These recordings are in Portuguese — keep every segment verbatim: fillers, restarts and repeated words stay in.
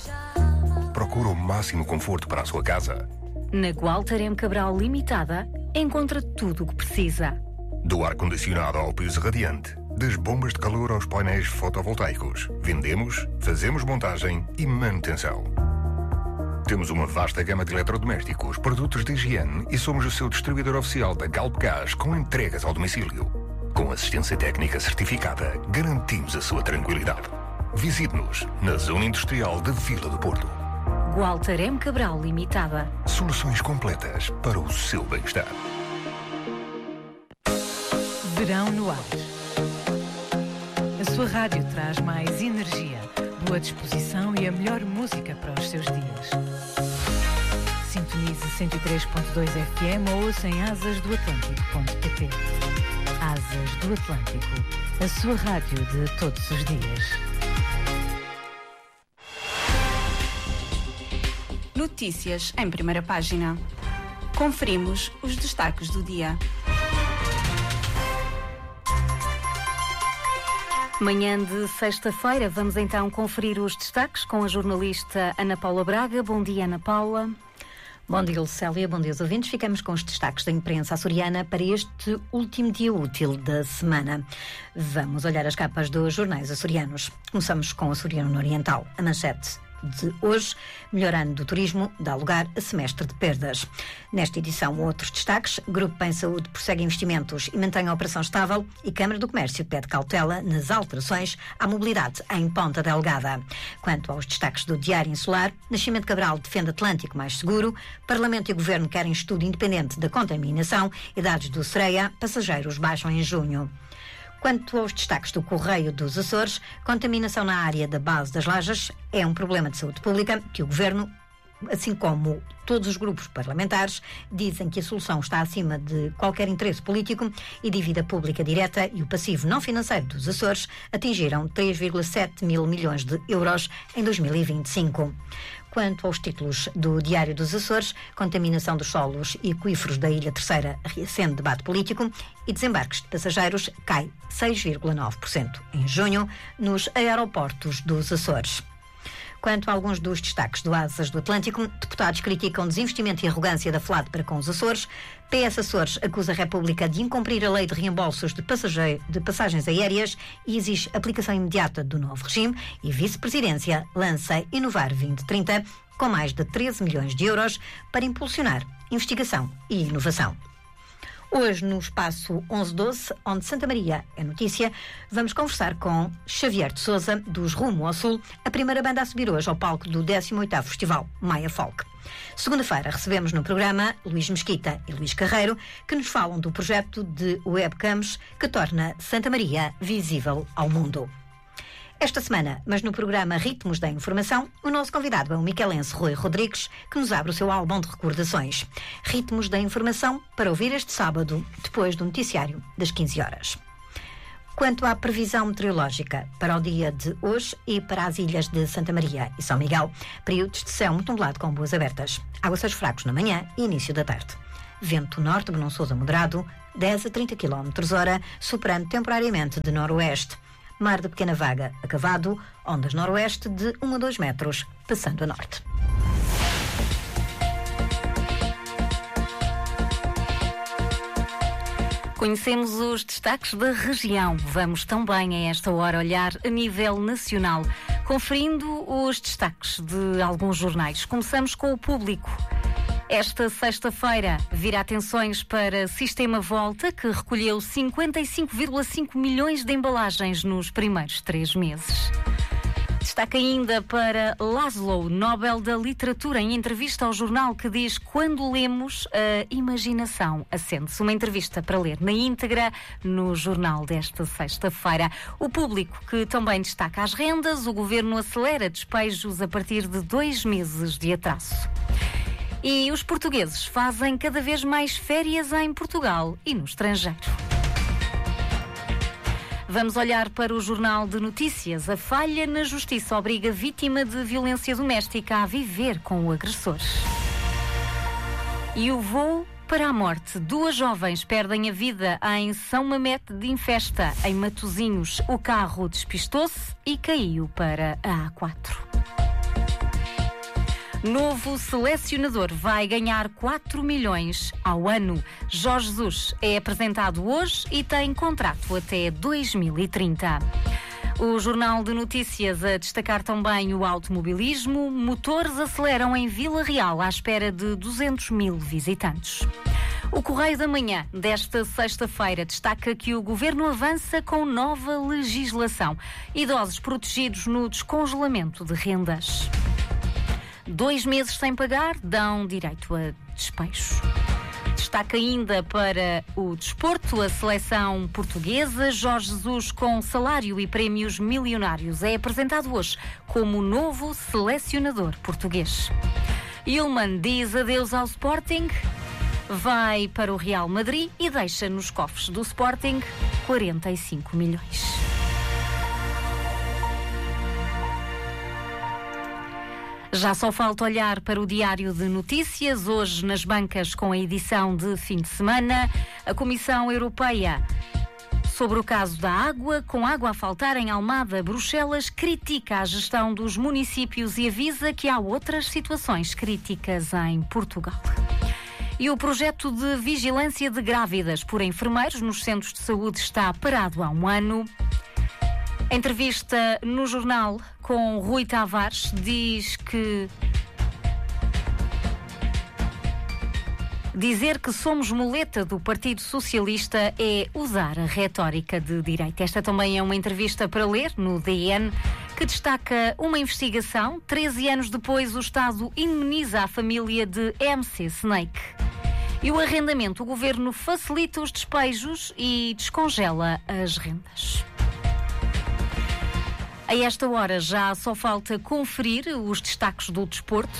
Procura o máximo conforto para a sua casa. Na Gualter M. Cabral Limitada, encontra tudo o que precisa. Do ar-condicionado ao piso radiante, das bombas de calor aos painéis fotovoltaicos. Vendemos, fazemos montagem e manutenção. Temos uma vasta gama de eletrodomésticos, produtos de higiene e somos o seu distribuidor oficial da Galp Gás com entregas ao domicílio. Com assistência técnica certificada, garantimos a sua tranquilidade. Visite-nos na Zona Industrial da Vila do Porto. Gualter M. Cabral Limitada. Soluções completas para o seu bem-estar. Verão no ar. A sua rádio traz mais energia, boa disposição e a melhor música para os seus dias. Sintonize cento e três ponto dois F M ou ouça em asas do atlântico ponto pt. Asas do Atlântico, a sua rádio de todos os dias. Notícias em primeira página. Conferimos os destaques do dia. Manhã de sexta-feira, vamos então conferir os destaques com a jornalista Ana Paula Braga. Bom dia, Ana Paula. Bom dia, Lucélia. Bom dia aos ouvintes. Ficamos com os destaques da imprensa açoriana para este último dia útil da semana. Vamos olhar as capas dos jornais açorianos. Começamos com o Açoriano Oriental. A manchete de hoje: melhor ano do turismo dá lugar a semestre de perdas. Nesta edição, outros destaques: Grupo Bem Saúde prossegue investimentos e mantém a operação estável e Câmara do Comércio pede cautela nas alterações à mobilidade em Ponta Delgada. Quanto aos destaques do Diário Insular, Nascimento Cabral defende Atlântico mais seguro, Parlamento e Governo querem estudo independente da contaminação e dados do Sereia, passageiros baixam em junho. Quanto aos destaques do Correio dos Açores, contaminação na área da base das Lajas é um problema de saúde pública que o Governo, assim como todos os grupos parlamentares, dizem que a solução está acima de qualquer interesse político e dívida pública direta e o passivo não financeiro dos Açores atingiram três vírgula sete mil milhões de euros em dois mil e vinte e cinco. Quanto aos títulos do Diário dos Açores, contaminação dos solos e aquíferos da Ilha Terceira reacende debate político e desembarques de passageiros cai seis vírgula nove por cento em junho nos aeroportos dos Açores. Quanto a alguns dos destaques do Asas do Atlântico, deputados criticam desinvestimento e arrogância da FLAD para com os Açores. P S Açores acusa a República de incumprir a lei de reembolsos de, de passagens aéreas e exige aplicação imediata do novo regime. E Vice-Presidência lança Inovar vinte trinta com mais de treze milhões de euros para impulsionar investigação e inovação. Hoje, no espaço onze doze, onde Santa Maria é notícia, vamos conversar com Xavier de Sousa, dos Rumo ao Sul, a primeira banda a subir hoje ao palco do décimo oitavo Festival Maia Folk. Segunda-feira recebemos no programa Luís Mesquita e Luís Carreiro, que nos falam do projeto de webcams que torna Santa Maria visível ao mundo. Esta semana, mas no programa Ritmos da Informação, o nosso convidado é o miquelense Rui Rodrigues, que nos abre o seu álbum de recordações. Ritmos da Informação para ouvir este sábado, depois do noticiário das quinze horas. Quanto à previsão meteorológica para o dia de hoje e para as ilhas de Santa Maria e São Miguel, períodos de céu muito nublado com boas abertas, aguaceiros fracos na manhã e início da tarde. Vento norte venonçoso a moderado, dez a trinta quilómetros hora, soprando temporariamente de noroeste. Mar de pequena vaga, acavado, ondas noroeste de um a dois metros, passando a norte. Conhecemos os destaques da região. Vamos também a esta hora olhar a nível nacional, conferindo os destaques de alguns jornais. Começamos com o Público. Esta sexta-feira virá atenções para Sistema Volta, que recolheu cinquenta e cinco vírgula cinco milhões de embalagens nos primeiros três meses. Destaque ainda para Laszlo, Nobel da Literatura, em entrevista ao jornal, que diz: quando lemos, a imaginação acende-se. Uma entrevista para ler na íntegra no jornal desta sexta-feira. O Público, que também destaca as rendas, o governo acelera despejos a partir de dois meses de atraso. E os portugueses fazem cada vez mais férias em Portugal e no estrangeiro. Vamos olhar para o Jornal de Notícias. A falha na justiça obriga a vítima de violência doméstica a viver com o agressor. E o voo para a morte. Duas jovens perdem a vida em São Mamete de Infesta, em Matosinhos. O carro despistou-se e caiu para a A quatro. Novo selecionador vai ganhar quatro milhões ao ano. Jorge Jesus é apresentado hoje e tem contrato até dois mil e trinta. O Jornal de Notícias a destacar também o automobilismo. Motores aceleram em Vila Real à espera de duzentos mil visitantes. O Correio da Manhã desta sexta-feira destaca que o Governo avança com nova legislação. Idosos protegidos no descongelamento de rendas. Dois meses sem pagar dão direito a despejo. Destaca ainda para o desporto a seleção portuguesa. Jorge Jesus, com salário e prémios milionários, é apresentado hoje como novo selecionador português. Yulman diz adeus ao Sporting, vai para o Real Madrid e deixa nos cofres do Sporting quarenta e cinco milhões. Já só falta olhar para o Diário de Notícias, hoje nas bancas com a edição de fim de semana. A Comissão Europeia sobre o caso da água, com água a faltar em Almada, Bruxelas critica a gestão dos municípios e avisa que há outras situações críticas em Portugal. E o projeto de vigilância de grávidas por enfermeiros nos centros de saúde está parado há um ano. Entrevista no jornal com Rui Tavares diz que dizer que somos muleta do Partido Socialista é usar a retórica de direita. Esta também é uma entrevista para ler no D N, que destaca uma investigação. treze anos depois, o Estado indemniza a família de M C Snake. E o arrendamento, o Governo facilita os despejos e descongela as rendas. A esta hora já só falta conferir os destaques do desporto.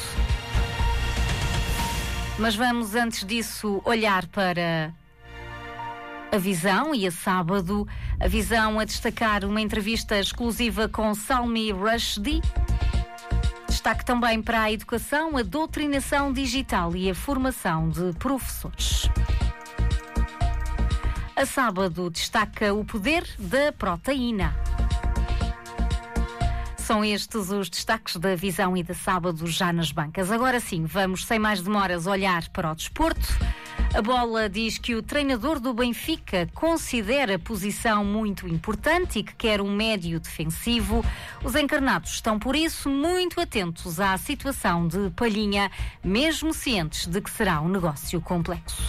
Mas vamos, antes disso, olhar para a Visão e a sábado. A Visão a destacar uma entrevista exclusiva com Salmi Rushdie. Destaque também para a educação, a doutrinação digital e a formação de professores. A sábado destaca o poder da proteína. São estes os destaques da Visão e da sábado já nas bancas. Agora sim, vamos sem mais demoras olhar para o desporto. A Bola diz que o treinador do Benfica considera a posição muito importante e que quer um médio defensivo. Os encarnados estão, por isso, muito atentos à situação de Palhinha, mesmo cientes de que será um negócio complexo.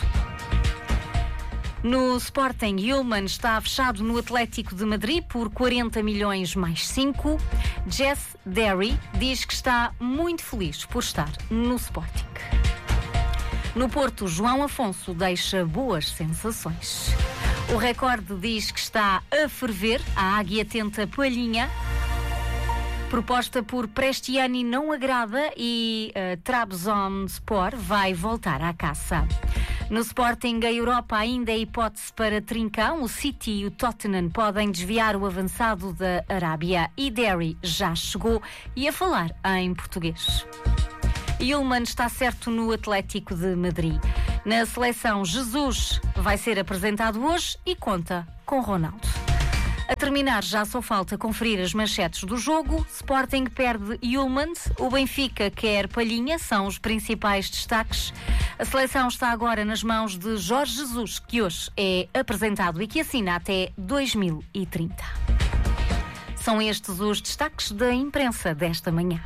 No Sporting, Yulman está fechado no Atlético de Madrid por quarenta milhões mais cinco. Jess Derry diz que está muito feliz por estar no Sporting. No Porto, João Afonso deixa boas sensações. O Recorde diz que está a ferver, a águia tenta Palhinha. Proposta por Prestiani não agrada e uh, Trabzonspor vai voltar à caça. No Sporting, a Europa ainda é hipótese para Trincão. O City e o Tottenham podem desviar o avançado da Arábia e Derry já chegou e a falar em português. Yulman está certo no Atlético de Madrid. Na seleção, Jesus vai ser apresentado hoje e conta com Ronaldo. A terminar, já só falta conferir as manchetes do jogo. Sporting perde Yulman, o Benfica quer Palhinha, são os principais destaques. A seleção está agora nas mãos de Jorge Jesus, que hoje é apresentado e que assina até dois mil e trinta. São estes os destaques da imprensa desta manhã.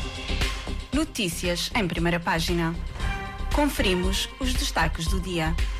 Notícias em primeira página. Conferimos os destaques do dia.